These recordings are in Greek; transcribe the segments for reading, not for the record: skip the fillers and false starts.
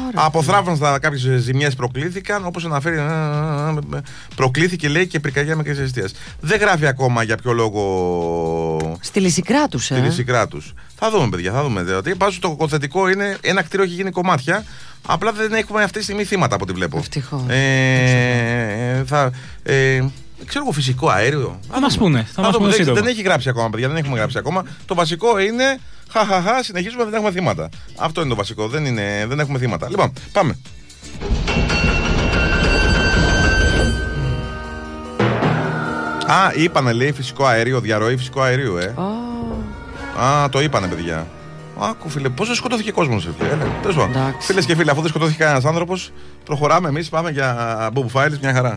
Αποθράβαστα κάποιες ζημιές προκλήθηκαν, όπως αναφέρει. Προκλήθηκε, λέει, και πυρκαγιά μικρής εστίας. Δεν γράφει ακόμα για ποιο λόγο. Στη Λυσικράτους, Στη Λυσικράτους. Θα δούμε, παιδιά, θα δούμε. Δηλαδή, πάντως το θετικό είναι ένα κτίριο έχει γίνει κομμάτια. Απλά δεν έχουμε αυτή τη στιγμή θύματα από ό,τι βλέπω. Ευτυχώς. Ξέρω εγώ, φυσικό αέριο. Θα μας πούνε. Δεν έχει γράψει ακόμα, παιδιά. Δεν έχουμε γράψει ακόμα. Το βασικό είναι. Χαχαχά, συνεχίζουμε, δεν έχουμε θύματα. Αυτό είναι το βασικό. Δεν έχουμε θύματα. Λοιπόν, πάμε. Είπανε, λέει, φυσικό αέριο, διαρροή φυσικού αερίου, το είπανε, παιδιά. Άκου, φίλε, πόσο σκοτώθηκε κόσμος, φίλες και φίλοι, αφού δεν σκοτώθηκε κανένας άνθρωπος, προχωράμε εμείς, πάμε για Bob Files, μια χαρά.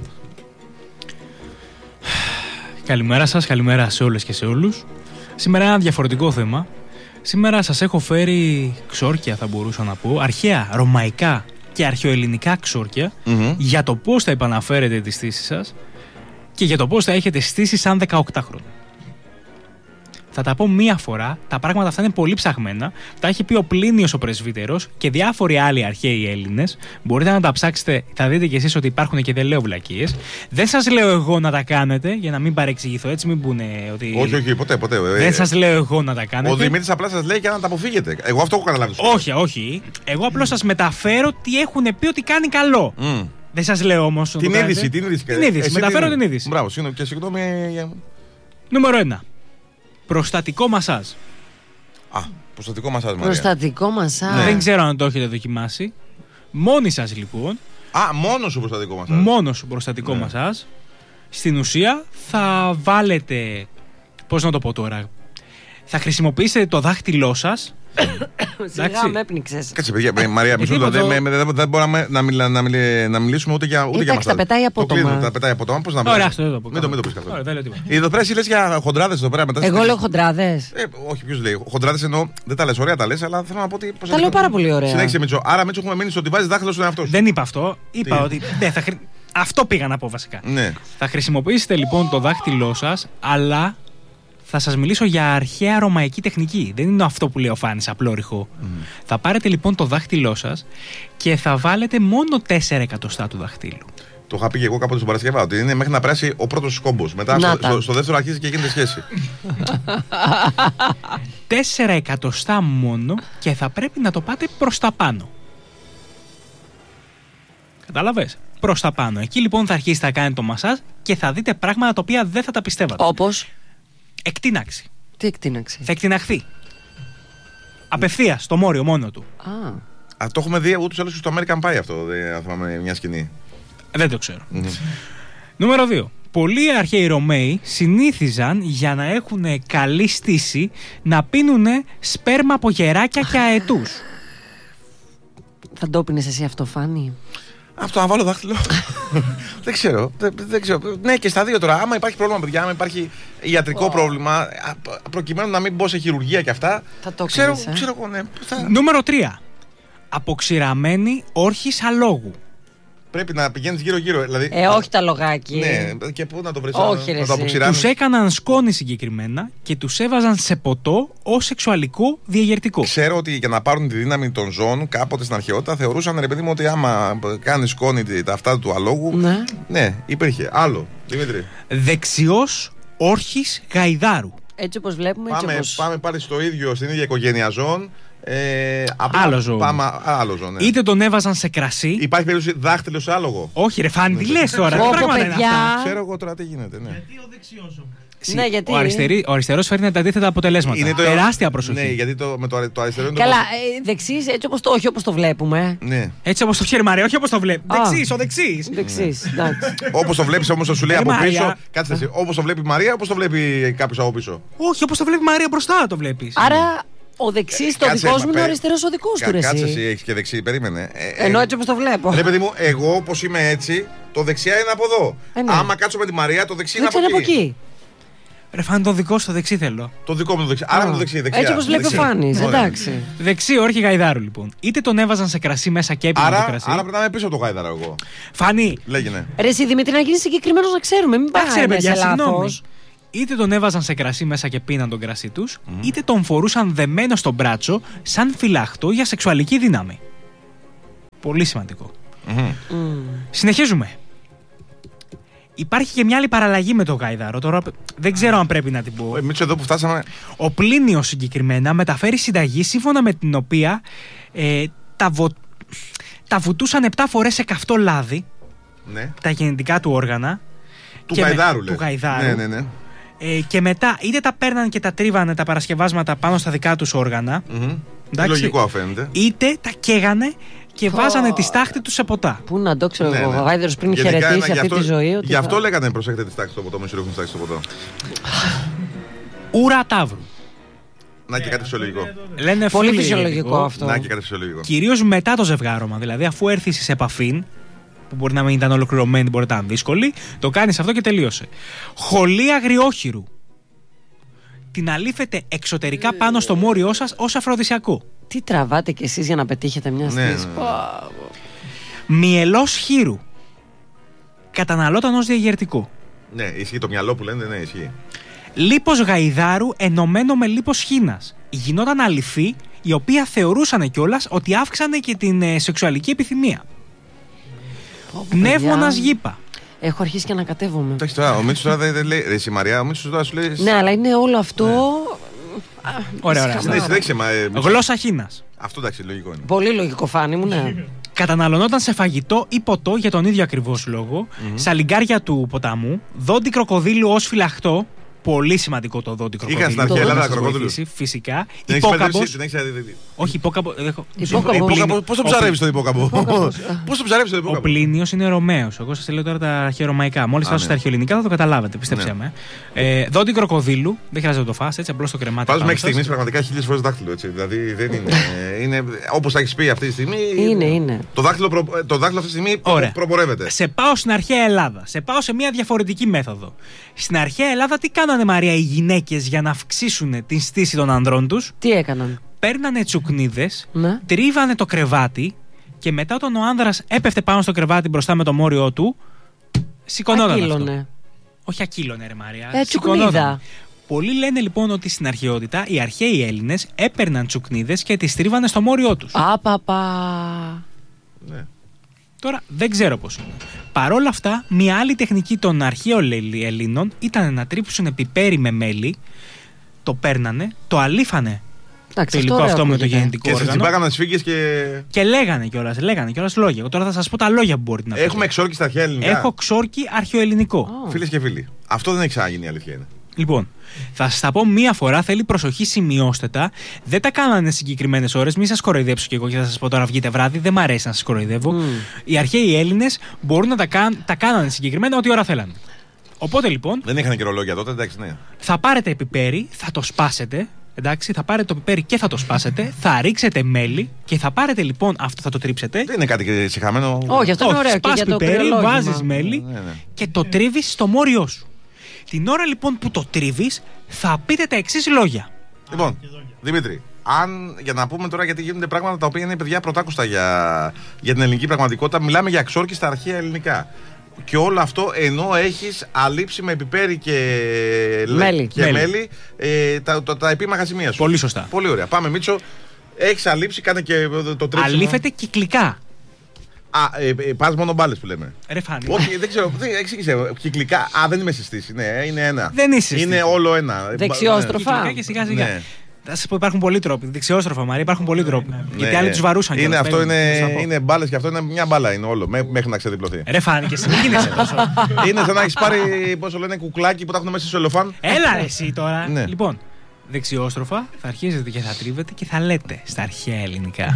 Καλημέρα σας, καλημέρα σε όλες και σε όλους. Σήμερα ένα διαφορετικό θέμα. Σήμερα σας έχω φέρει ξόρκια, θα μπορούσα να πω, αρχαία ρωμαϊκά και αρχαιοελληνικά ξόρκια, για το πώς θα επαναφέρετε τη στήση σας και για το πώς θα έχετε στήσει σαν 18χρονο. Θα τα πω μία φορά, τα πράγματα αυτά είναι πολύ ψαγμένα. Τα έχει πει ο Πλίνιος ο Πρεσβύτερος και διάφοροι άλλοι αρχαίοι Έλληνες. Μπορείτε να τα ψάξετε, θα δείτε κι εσείς ότι υπάρχουν και δεν λέω βλακίες. Δεν σας λέω εγώ να τα κάνετε, για να μην παρεξηγηθώ, έτσι μην πούνε ότι. Όχι, ποτέ. Δεν σας λέω εγώ να τα κάνετε. Ο Δημήτρης απλά σας λέει για να τα αποφύγετε. Εγώ αυτό έχω καταλάβει. Όχι. Εγώ απλώς σας μεταφέρω τι έχουν πει ότι κάνει καλό. Δεν σας λέω όμως. Την είδηση. Μεταφέρω την είδηση. Μπράβο, και συγγνώμη. Νούμερο 1. Προστατικό μασάζ. Προστατικό μασάζ, Μαρία. Προστατικό μασάζ. Ναι. Δεν ξέρω αν το έχετε δοκιμάσει. Μόνοι σας λοιπόν. Μόνο σου προστατικό μασάζ. Μόνο σου προστατικό μασάζ. Στην ουσία θα βάλετε. Πώς να το πω τώρα. Θα χρησιμοποιήσετε το δάχτυλό σας. Σιγά με έπνιξες. Κάτσε, παιδιά, Μαρία, δεν μπορούμε να μιλήσουμε ούτε για μας. Τα πετάει απότομα. Τα πετάει απότομα. Πώς να μιλήσουμε. Ωραία, μην το πεις αυτό. Εδώ πέρα εσύ λες για χοντράδες εδώ πέρα μετά. Εγώ λέω χοντράδες. Όχι, ποιος λέει. Χοντράδες εννοώ, δεν τα λες, ωραία τα λες, αλλά θέλω να πω ότι. Τα λέω πάρα πολύ ωραία. Συνέχισε, Μίτσο. Άρα, Μίτσο, έχουμε μείνει στο ότι βάζεις δάχτυλο στον εαυτό σου. Δεν είπα αυτό. Είπα ότι. Αυτό πήγα να πω βασικά. Θα χρησιμοποιήσετε λοιπόν το δάχτυλό σας, αλλά. Θα σας μιλήσω για αρχαία ρωμαϊκή τεχνική. Δεν είναι αυτό που λέει ο Φάνης, απλόριχο. Θα πάρετε λοιπόν το δάχτυλό σας και θα βάλετε μόνο 4 εκατοστά του δαχτύλου. Το είχα πει και εγώ κάποτε στον Παρασκευά, ότι είναι μέχρι να περάσει ο πρώτος κόμπος. Μετά στο δεύτερο αρχίζει και γίνεται σχέση. 4 εκατοστά μόνο και θα πρέπει να το πάτε προς τα πάνω. Κατάλαβες? Προς τα πάνω. Εκεί λοιπόν θα αρχίσετε να κάνετε το μασάζ και θα δείτε πράγματα τα οποία δεν θα τα πιστεύατε. Όπως? Εκτείναξη. Τι εκτείναξη? Θα εκτιναχθεί. Απευθείας, στο μόριο μόνο του. Το έχουμε δει ούτως ή άλλως στο American Pie αυτό, αν θυμάμαι μια σκηνή. Δεν το ξέρω. Νούμερο 2. Πολλοί αρχαίοι Ρωμαίοι συνήθιζαν για να έχουν καλή στήση να πίνουν σπέρμα από γεράκια και αετούς. Θα το πίνεις εσύ αυτό, Φάνη? Αυτό να βάλω δάχτυλο. Δεν ξέρω. Ναι, και στα δύο τώρα. Άμα υπάρχει πρόβλημα, παιδιά, άμα υπάρχει ιατρικό πρόβλημα, προκειμένου να μην μπω σε χειρουργία και αυτά. Θα το ξέρω εγώ, ναι. Νούμερο 3. Αποξηραμένη όρχης αλόγου. Πρέπει να πηγαίνεις γύρω-γύρω. Δηλαδή, όχι τα λογάκι. Ναι, και πού να το βρεις? Όχι, να το αποξηράνεις. Τους έκαναν σκόνη συγκεκριμένα και τους έβαζαν σε ποτό ως σεξουαλικό διαγερτικό. Ξέρω ότι για να πάρουν τη δύναμη των ζώων, κάποτε στην αρχαιότητα θεωρούσαν, ρε παιδί μου, ότι άμα κάνει σκόνη τα αυτά του αλόγου. Ναι, υπήρχε. Άλλο, Δημήτρη. Δεξιός όρχης γαϊδάρου. Έτσι όπως βλέπουμε. Πάμε πάλι στην ίδια οικογένεια ζώων. Άλλο ζώο. Ναι. Είτε τον έβαζαν σε κρασί. Υπάρχει περίπτωση δάχτυλο σε άλογο? Όχι, ρε Φάνη, τι λες τώρα? Τι πράγματα είναι αυτά? Ξέρω εγώ τώρα τι γίνεται. Γιατί ο δεξιός όμως? Ναι, γιατί... Ο αριστερός φέρνει τα αντίθετα αποτελέσματα. Είναι τεράστια προσοχή. Ναι, γιατί το αριστερό είναι. Καλά, δεξής, έτσι όχι όπως το βλέπουμε. Ναι. Έτσι όπως το ξέρει Μαρία, όχι όπως το βλέπει. Δεξής, εντάξει. Όπως το βλέπεις όμως, σου λέει από πίσω. Κάτσε εσύ. Όπως το βλέπει η Μαρία, όπως το βλέπει κάποιος από πίσω? Όχι, όπως το βλέπει η Μαρία μπροστά το βλέπεις. Άρα. Ο δεξής το δικό μου είναι ο αριστερός ο δικός του. Κάτσε εσύ, έχεις και δεξί, περίμενε. Ενώ έτσι όπως το βλέπω. Ρε παιδί μου, εγώ όπως είμαι έτσι, το δεξιά είναι από εδώ. Άμα κάτσω με τη Μαρία, το δεξί είναι από εκεί. Ρε Φάνη, το δικό στο δεξί θέλω. Το δικό μου το δεξί. Άρα με το δεξί. Έτσι όπως βλέπει ο Φάνης, εντάξει. Δεξί όρχη γαϊδάρου λοιπόν. Είτε τον έβαζαν σε κρασί μέσα και έπιναν το κρασί. Άρα περνάμε πίσω από το γαϊδάρο εγώ. Φάνη. Λέγαινε. Ρε εσύ Δημήτρη, να γίνεις συγκεκριμένος να ξέρουμε. Μην πάμε σε λάθος. Είτε τον έβαζαν σε κρασί μέσα και πίναν τον κρασί τους, είτε τον φορούσαν δεμένο στο μπράτσο σαν φυλάχτο για σεξουαλική δύναμη. Πολύ σημαντικό. Συνεχίζουμε. Υπάρχει και μια άλλη παραλλαγή με τον γαϊδάρο. Τώρα δεν ξέρω αν πρέπει να την πω. Εμείς εδώ που φτάσαμε. Ο Πλίνιος συγκεκριμένα μεταφέρει συνταγή σύμφωνα με την οποία τα βουτούσαν 7 φορές σε καυτό λάδι, ναι, τα γεννητικά του όργανα. Του γαϊδάρου, του γαϊδάρου. Ναι, ναι, ναι. Και μετά είτε τα παίρναν και τα τρίβανε τα παρασκευάσματα πάνω στα δικά τους όργανα. Λογικό αφαίνεται. Είτε τα καίγανε και βάζανε τη στάχτη τους σε ποτά. Πού να το ξέρω εγώ, ο γάιδαρος πριν χαιρετήσει αυτή τη ζωή. Γι' αυτό λέγανε προσέχετε τη στάχτη στο ποτό, μην σου ρίχνουν τη στάχτη στο ποτό. Ούρα ταύρου. Να και κάτι φυσιολογικό. Λένε πολύ φυσιολογικό αυτό. Να και κάτι φυσιολογικό. Κυρίως μετά το ζευγάρωμα, δηλαδή αφού έρθεις σε επαφή, που μπορεί να μην ήταν ολοκληρωμένη, μπορεί να ήταν δύσκολη, το κάνεις αυτό και τελείωσε. Χολή αγριόχειρου. Την αλήφετε εξωτερικά πάνω στο μόριό σας ως αφροδισιακό. Τι τραβάτε κι εσείς για να πετύχετε μια στήση. Μυελός χείρου. Καταναλώταν ως διαγερτικό. Ναι, ισχύει το μυαλό που λένε, ναι, ισχύει. Λίπος γαϊδάρου ενωμένο με λίπος χήνας. Γινόταν αληφή, η οποία θεωρούσαν κιόλας ότι αύξανε και την σεξουαλική επιθυμία. Πνεύμονας γήπα. Έχω αρχίσει και ανακατεύομαι. Εντάξει τώρα, ο Μίτσος τώρα δεν λέει. Ρε, Μαριά, ο Μίτσος τώρα σου λέει. Ναι, αλλά είναι όλο αυτό. Ωραία. Γλώσσα χήνας. Αυτό εντάξει, λογικό είναι. Πολύ λογικό, Φάνη μου, ναι. Καταναλωνόταν σε φαγητό ή ποτό για τον ίδιο ακριβώς λόγο, σαλιγκάρια του ποταμού, δόντι κροκοδίλου ως φυλαχτό. Πολύ σημαντικό το δόντι κροκοδίλου. Είχα στην αρχαία Ελλάδα κροκοδίλου. Φυσικά. Υπόκαμπος. Όχι, υπόκαμπο. Πώς το ψαρεύεις το υπόκαμπο. Πώς το ψαρεύεις το υπόκαμπο. Ο Πλίνιος είναι Ρωμαίος. Εγώ σας λέω τώρα τα αρχαιορωμαϊκά. Μόλις φτάσω στα αρχαιοελληνικά θα το καταλάβετε, πιστέψτε με. Δόντι κροκοδίλου, δεν χρειάζεται να το φας, έτσι απλώς το κρεμάτι. Βάζουμε μέχρι στιγμής πραγματικά 1000 φορές δάχτυλο. Δηλαδή δεν είναι. Όπως θα έχεις πει αυτή τη στιγμή. Είναι. Το δάχτυλο αυτή τη στιγμή προπορεύεται. Σε πάω στην αρχαία Ελλάδα. Σε πάω σε μια διαφορετική μέθοδο. Στην αρχαία Ελλάδα τι κάνανε, Μαρία, οι γυναίκες για να αυξήσουν την στήση των ανδρών τους? Τι έκαναν? Παίρνανε τσουκνίδες, τρίβανε το κρεβάτι και μετά όταν ο άνδρας έπεφτε πάνω στο κρεβάτι μπροστά με το μόριό του, σηκωνόταν αυτό. Όχι ακύλωνε, ρε Μαρία. Τσουκνίδα. Πολλοί λένε λοιπόν ότι στην αρχαιότητα οι αρχαίοι Έλληνες έπαιρναν τσουκνίδες και τις τρίβανε στο μόριό τους. Ναι. Τώρα δεν ξέρω πώς είναι. Παρ' όλα αυτά, μια άλλη τεχνική των αρχαίων Ελλήνων ήταν να τρίψουν πιπέρι με μέλι, το παίρνανε, το αλήφανε το υλικό αυτό με το γεννητικό όργανο. Και τσιμπάγανε σφίγγες και λέγανε κιόλας λόγια. Εγώ τώρα θα σας πω τα λόγια που μπορείτε να πείτε. Έχουμε ξόρκι στα αρχαία ελληνικά. Έχω ξόρκι αρχαιοελληνικό. Φίλες και φίλοι, αυτό δεν έχει ξαναγίνει, η αλήθεια είναι. Λοιπόν, θα σας τα πω μία φορά, θέλει προσοχή, σημειώστε τα. Δεν τα κάνανε συγκεκριμένες ώρες, μην σας κοροϊδέψω κι εγώ και θα σας πω τώρα βγείτε βράδυ, δεν μ' αρέσει να σας κοροϊδεύω. Οι αρχαίοι Έλληνες μπορούν να τα κάνανε συγκεκριμένα ό,τι ώρα θέλανε. Οπότε λοιπόν. Δεν είχαν και ρολόγια τότε, εντάξει, ναι. Θα πάρετε πιπέρι, θα το σπάσετε. Εντάξει, θα πάρετε το πιπέρι και θα το σπάσετε, θα ρίξετε μέλι και θα πάρετε λοιπόν αυτό, θα το τρίψετε. Δεν είναι κάτι συχαμένο. Όχι, αυτό είναι ωραίο. Σπάς πιπέρι, βάζεις μέλι και το τρίβεις στο μόριό σου. Την ώρα λοιπόν που το τρίβεις, θα πείτε τα εξής λόγια. Λοιπόν, Δημήτρη, για να πούμε τώρα γιατί γίνονται πράγματα τα οποία είναι παιδιά πρωτάκουστα για την ελληνική πραγματικότητα, μιλάμε για ξόρκι στα αρχαία ελληνικά. Και όλο αυτό ενώ έχεις αλείψει με πιπέρι και μέλι τα επίμαχα σημεία σου. Πολύ σωστά. Πολύ ωραία. Πάμε, Μίτσο. Έχεις αλείψει, κάνε και το τρίψιμο. Αλείφεται κυκλικά. Πας μόνο μπάλες που λέμε. Ρε Φάνη. Όχι, δεν ξέρω. Εξήγησε. Κυκλικά. Δεν είμαι σε στήση. Ναι, είναι ένα. Δεν είσαι. Είναι όλο ένα. Δεξιόστροφα. Κυκλικά και σιγά σιγά. Ναι. Θα σας πω, υπάρχουν πολλοί τρόποι. Δεξιόστροφα, Μαρία, υπάρχουν πολλοί τρόποι. Ναι. Γιατί άλλοι τους βαρούσαν. Είναι αυτό, είναι μπάλες και αυτό είναι μια μπάλα. Είναι όλο. Μέχρι να ξεδιπλωθεί. Ρε Φάνη, και εσύ μην γίνεσαι τόσο. Είναι σαν να έχεις πάρει, πόσο λένε, κουκλάκι που τα έχουν μέσα στο ελοφάν. Έλα, εσύ τώρα. Ναι. Λοιπόν, δεξιόστροφα θα αρχίζετε και θα τρίβετε και θα λέτε στα αρχαία ελληνικά.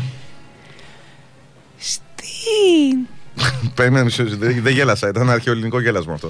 Στην. Περίμενε, δεν γέλασα. Ήταν αρχαιοελληνικό γέλασμα αυτό.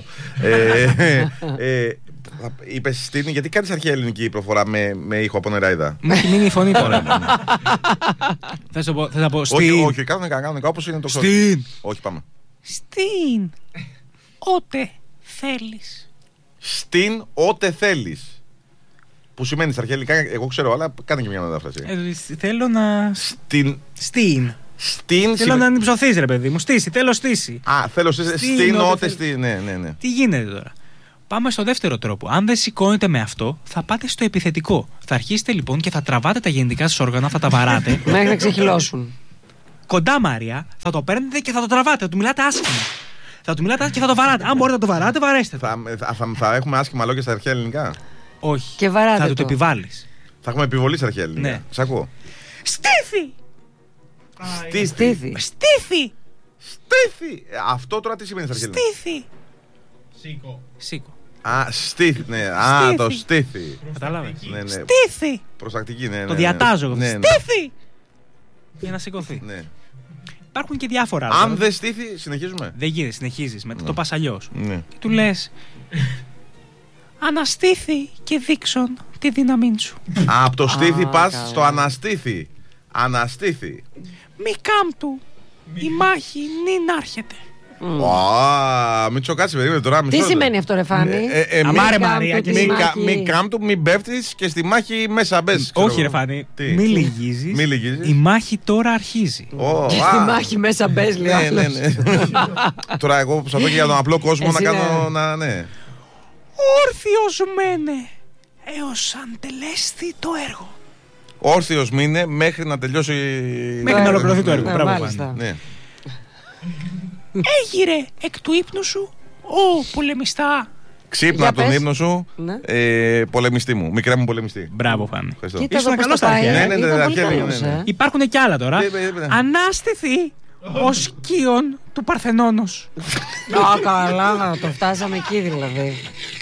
Είπες στην, γιατί κάνεις αρχαία ελληνική προφορά με ήχο από νεράιδα. Μου έχει μείνει η φωνή τώρα. Θες να πω στην. Όχι, κανονικά όπως είναι το χρόνο. Στην. Όχι, πάμε. Στην. Ότε θέλεις. Στην ότε θέλεις. Που σημαίνει στα αρχαία ελληνικά, εγώ ξέρω, αλλά κάνε και μια μετάφραση. Θέλω να. Στην. Θέλω να ανυψωθείς, ρε παιδί μου. Στήσει, θέλω στήσει. Θέλω στην ότε στη. Ναι. Τι γίνεται τώρα. Πάμε στο δεύτερο τρόπο. Αν δεν σηκώνετε με αυτό, θα πάτε στο επιθετικό. Θα αρχίσετε λοιπόν και θα τραβάτε τα γεννητικά σας όργανα, θα τα βαράτε. Μέχρι να ξεχυλώσουν. κοντά Μαρία, θα το παίρνετε και θα το τραβάτε, θα του μιλάτε άσχημα. Θα του μιλάτε και θα το βαράτε. Αν μπορείτε να το βαράτε, βαρέστε το. Θα έχουμε άσχημα λόγια στα αρχαία ελληνικά. Όχι. Και βαράτε θα το επιβάλλεις. Θα έχουμε επιβολή στα αρχαία ελληνικά. Ναι. Σ' ακούω. Στήθη! Στήθη! Αυτό τώρα τι σημαίνει στα αρχαία ελληνικά? Στήθη! Σήκω. Α, στήθη, ναι. Το στήθη. Κατάλαβες. Ναι. Στήθη! Προστακτική, ναι. Το διατάζω. Ναι. Στήθη! Για να σηκωθεί. Ναι. Υπάρχουν και διάφορα. Αν δεν στήθη, συνεχίζουμε. Δεν γίνεται, συνεχίζεις. Μετά το πας αλλιώς. Ναι. Και του λες, αναστήθη και δείξον τη δύναμή σου. Από το στήθη πας στο αναστήθη. Αναστήθη. Μη κάμπτου, η μάχη νυν άρχεται. Μην τσοκάτσει, περίμενε τώρα. Τι σημαίνει αυτό, ρε Φάνη? Αμάρε Μαρία, Μην κάμπτου, μην πέφτεις και στη μάχη μέσα μπες. Όχι, ρε Φάνη, μη λυγίζεις. Η μάχη τώρα αρχίζει. Και στη μάχη μέσα μπες, λέει άλλος. Τώρα εγώ προσπαθώ και για τον απλό κόσμο να κάνω. Ναι. Όρθιος μένε έως αν τελέσθη το έργο. Όρθιος μείνε μέχρι να τελειώσει. Μέχρι να ολοκληρωθεί το έργο. Μπράβο, ναι. Έγειρε εκ του ύπνου σου, ω πολεμιστά. Ξύπνα από τον ύπνο σου, πολεμιστή μου. Μικρά μου πολεμιστή. Μπράβο, Φάνη. Κοίτα εδώ πώς το πάει. Ναι. Υπάρχουν και άλλα τώρα. Ανάστηθη ο σκίον του Παρθενώνος. Α, καλά, το φτάσαμε εκεί δηλαδή.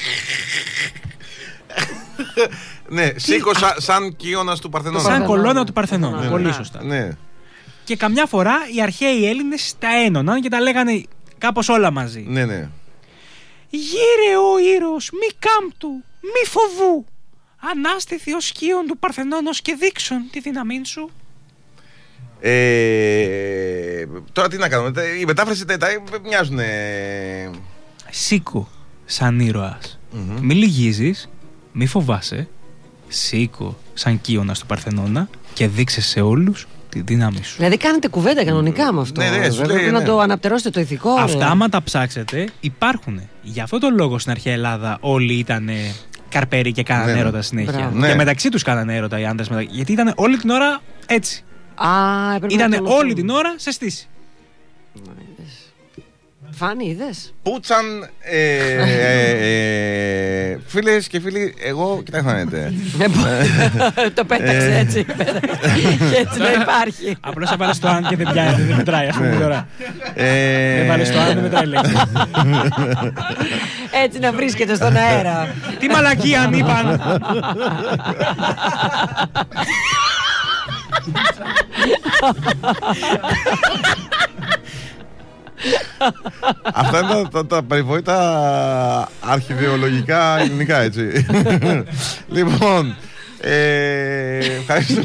Ναι, σήκω σαν κύωνας του Παρθενώνα. Σαν κολόνα του Παρθενώνα. Πολύ σωστά. Ναι. Και καμιά φορά οι αρχαίοι Έλληνες τα ένωναν και τα λέγανε κάπως όλα μαζί. Ναι, ναι. Γύρε ο ήρωος, μη κάμπτου, μη φοβού. Ανάστηθη ο σκίον του Παρθενώνος και δείξον τη δύναμή σου. Τώρα τι να κάνουμε, η μετάφραση τα μοιάζουν. Σήκω σαν ήρωας. Μη λυγίζεις, μη φοβάσαι. Σήκω σαν κύωνας του Παρθενώνα και δείξε σε όλους τη δύναμη σου. Δηλαδή κάνετε κουβέντα κανονικά με αυτό. Πρέπει να το αναπτερώσετε το ηθικό. Αυτά, άμα τα ψάξετε, υπάρχουν. Γι' αυτό τον λόγο στην αρχαία Ελλάδα όλοι ήταν καρπέροι και κάνανε έρωτα συνέχεια. Και μεταξύ τους κάνανε έρωτα οι άντρες. Γιατί ήταν όλη την ώρα έτσι. Ήταν όλη την ώρα σε στήση. Φάνη, είδες? Πούτσαν. Φίλες και φίλοι, εγώ κοιτάξτε να δείτε. Το πέταξε έτσι. Και έτσι να υπάρχει. Απλώς θα βάλεις το αν και δεν πιάνεται, δεν μετράει, ας πούμε τώρα. Δεν βάλεις το αν, δεν μετράει λέξη. Έτσι να βρίσκεται στον αέρα. Τι μαλακία αν είπαν. Αυτά είναι τα περιβόητα αρχιδεολογικά ελληνικά, έτσι. Λοιπόν, ευχαριστώ.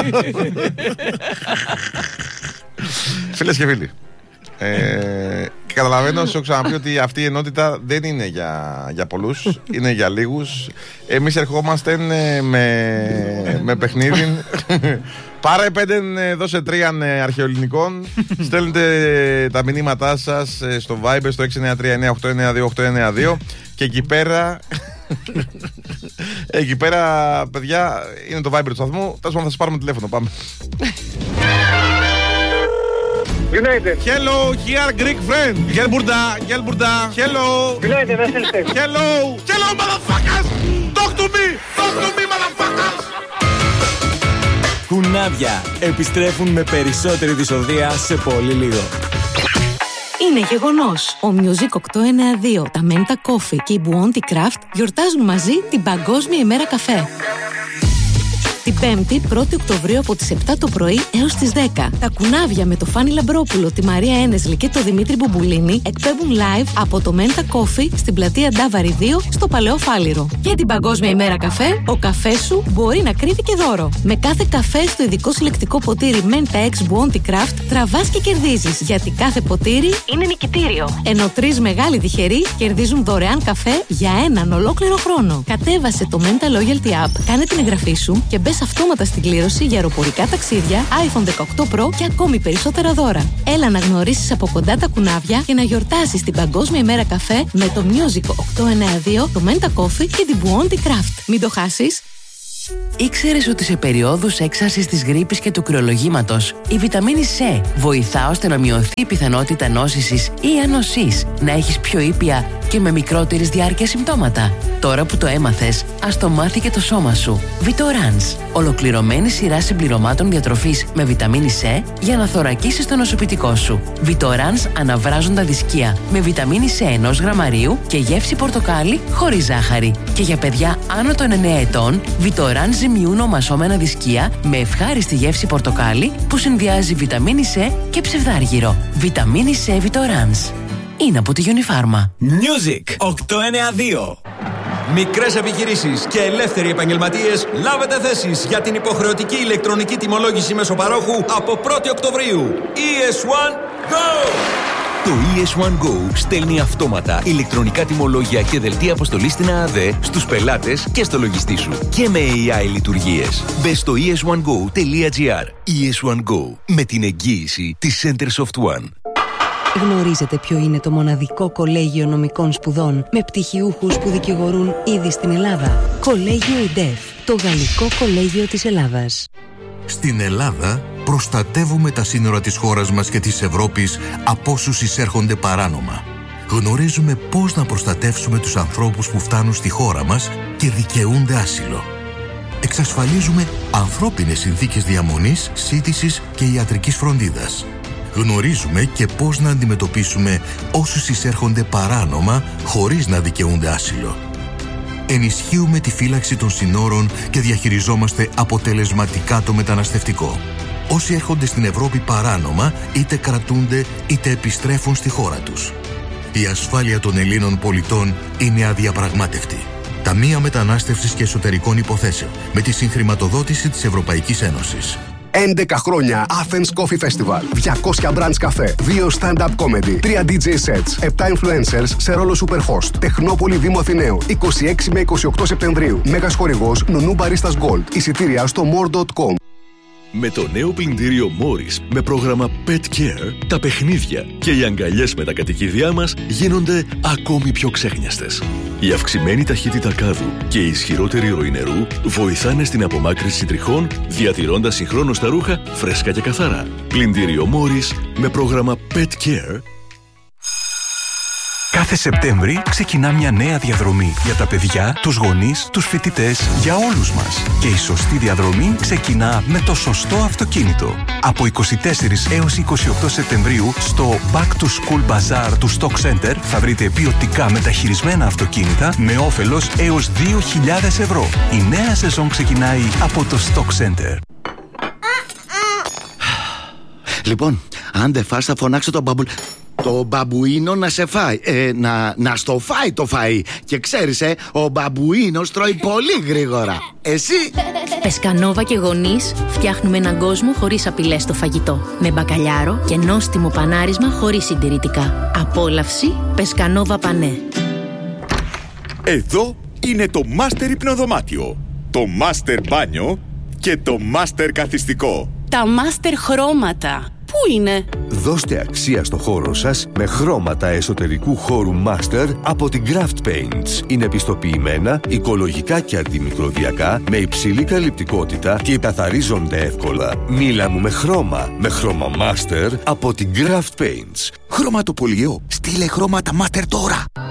Φίλες και φίλοι, και καταλαβαίνω, σου έχω ξαναπεί ότι αυτή η ενότητα δεν είναι για πολλούς, είναι για λίγους. Εμείς ερχόμαστε με παιχνίδι. Πάρε 5, δώσε 3 αρχαιοελληνικών. Στέλνετε τα μηνύματά σας στο Viber στο 693-989-2892. Και εκεί πέρα, παιδιά, είναι το Viber του σταθμού. Τέλος πάντων, θα σας πάρουμε τηλέφωνο. Πάμε. United. Hello, here Greek friend. Gelburda. Hello. United, Western. Hello, motherfuckers. Talk to me, motherfuckers. Κουνάβια επιστρέφουν με περισσότερη δυσοδεία σε πολύ λίγο. Είναι γεγονός. Ο Music 892, τα Menta Coffee και η Bounty Craft γιορτάζουν μαζί την Παγκόσμια ημέρα καφέ. Την 5η, 1η Οκτωβρίου από τις 7 το πρωί έως τις 10. Τα κουνάβια με το Φάνη Λαμπρόπουλο, τη Μαρία Ένεσλη και το Δημήτρη Μπουμπουλίνη εκπέμπουν live από το Menta Coffee στην πλατεία Ντάβαρη 2 στο Παλαιό Φάληρο. Για την Παγκόσμια ημέρα καφέ, ο καφές σου μπορεί να κρύβει και δώρο. Με κάθε καφέ στο ειδικό συλλεκτικό ποτήρι Menta X Bounty Craft τραβάς και κερδίζεις. Γιατί κάθε ποτήρι είναι νικητήριο. Ενώ 3 μεγάλοι τυχεροί κερδίζουν δωρεάν καφέ για έναν ολόκληρο χρόνο. Κατέβασε το Menta Loyalty App, κάνε την εγγραφή σου και μπες αυτόματα στην κλήρωση για αεροπορικά ταξίδια, iPhone 18 Pro και ακόμη περισσότερα δώρα. Έλα να γνωρίσεις από κοντά τα κουνάβια και να γιορτάσεις την Παγκόσμια ημέρα καφέ με το Music 892, το Menta Coffee και την Bounty Craft. Μην το χάσεις. Ήξερες ότι σε περιόδους έξαρσης της γρίπης και του κρυολογήματος η βιταμίνη C βοηθά ώστε να μειωθεί η πιθανότητα νόσησης ή ανοσής, να έχεις πιο ήπια και με μικρότερης διάρκειας συμπτώματα? Τώρα που το έμαθες, ας το μάθει και το σώμα σου. Vitorans, ολοκληρωμένη σειρά συμπληρωμάτων διατροφής με βιταμίνη C για να θωρακίσεις το νοσοποιητικό σου. Vitorans αναβράζοντα δισκία με βιταμίνη C 1 γραμμαρίου και γεύση πορτοκάλι χωρίς ζάχαρη. Και για παιδιά άνω των 9 ετών, Vitorans ζυμιούν ομασώμενα δισκία με ευχάριστη γεύση πορτοκάλι που συνδυάζει βιταμίνη C και ψευδάργυρο. Βιταμίνη C Vitorans. Είναι από τη Unifarma. Music 892. Μικρές επιχειρήσεις και ελεύθεροι επαγγελματίες, λάβετε θέσεις για την υποχρεωτική ηλεκτρονική τιμολόγηση μεσοπαρόχου από 1η Οκτωβρίου. ES1 Go! Το ES1 Go στέλνει αυτόματα ηλεκτρονικά τιμολόγια και δελτία αποστολής στην ΑΑΔ στους πελάτες και στο λογιστή σου. Και με AI λειτουργίες. Μπες στο es1go.gr. ES1 Go. Με την εγγύηση της Center Soft One. Γνωρίζετε ποιο είναι το μοναδικό κολέγιο νομικών σπουδών με πτυχιούχους που δικηγορούν ήδη στην Ελλάδα? Κολέγιο ΙΝΤΕΦ, το Γαλλικό Κολέγιο της Ελλάδας. Στην Ελλάδα προστατεύουμε τα σύνορα της χώρας μας και της Ευρώπης από όσους εισέρχονται παράνομα. Γνωρίζουμε πώς να προστατεύσουμε τους ανθρώπους που φτάνουν στη χώρα μας και δικαιούνται άσυλο. Εξασφαλίζουμε ανθρώπινες συνθήκες διαμονής, σύντησης και ιατρικής φροντίδας. Γνωρίζουμε και πώς να αντιμετωπίσουμε όσους εισέρχονται παράνομα χωρίς να δικαιούνται άσυλο. Ενισχύουμε τη φύλαξη των συνόρων και διαχειριζόμαστε αποτελεσματικά το μεταναστευτικό. Όσοι έρχονται στην Ευρώπη παράνομα είτε κρατούνται είτε επιστρέφουν στη χώρα τους. Η ασφάλεια των Ελλήνων πολιτών είναι αδιαπραγμάτευτη. Ταμεία Μετανάστευσης και Εσωτερικών Υποθέσεων με τη συγχρηματοδότηση της Ευρωπαϊκής Ένωσης. 11 χρόνια Athens Coffee Festival. 200 brands καφέ, 2 stand-up comedy, 3 DJ sets, 7 influencers σε ρόλο super host. Τεχνόπολη Δήμου Αθηναίου, 26 με 28 Σεπτεμβρίου. Μέγας χορηγός Νονού Baristas Gold. Εισιτήρια στο more.com. Με το νέο πλυντήριο Morris με πρόγραμμα Pet Care, τα παιχνίδια και οι αγκαλιές με τα κατοικίδια μας γίνονται ακόμη πιο ξέχνιαστες. Η αυξημένη ταχύτητα κάδου και η ισχυρότερη ροή νερού βοηθάνε στην απομάκρυνση τριχών, διατηρώντας συγχρόνως τα ρούχα φρέσκα και καθαρά. Πλυντήριο Morris με πρόγραμμα Pet Care. Κάθε Σεπτέμβρη ξεκινά μια νέα διαδρομή για τα παιδιά, τους γονείς, τους φοιτητές, για όλους μας. Και η σωστή διαδρομή ξεκινά με το σωστό αυτοκίνητο. Από 24 έως 28 Σεπτεμβρίου στο Back to School Bazaar του Stock Center θα βρείτε ποιοτικά μεταχειρισμένα αυτοκίνητα με όφελος έως 2.000 ευρώ. Η νέα σεζόν ξεκινάει από το Stock Center. Λοιπόν, αν δεν φας θα φωνάξω τον το μπαμπουίνο να σε φάει. Να στο φάει το φαΐ. Και ξέρεις, ο μπαμπουίνος τρώει πολύ γρήγορα. Εσύ? Πεσκανόβα και γονείς φτιάχνουμε έναν κόσμο χωρίς απειλές στο φαγητό. Με μπακαλιάρο και νόστιμο πανάρισμα χωρίς συντηρητικά. Απόλαυση Πεσκανόβα Πανέ. Εδώ είναι το Master Υπνοδωμάτιο, το Master Μπάνιο και το Master Καθιστικό. Τα Master Χρώματα. Πού είναι? Δώστε αξία στο χώρο σας με χρώματα εσωτερικού χώρου Master από την Craft Paints. Είναι πιστοποιημένα, οικολογικά και αντιμικροβιακά, με υψηλή καλυπτικότητα και καθαρίζονται εύκολα. Μίλα μου με χρώμα Master από την Craft Paints. Χρωματοπωλείο. Στείλε χρώματα Master τώρα.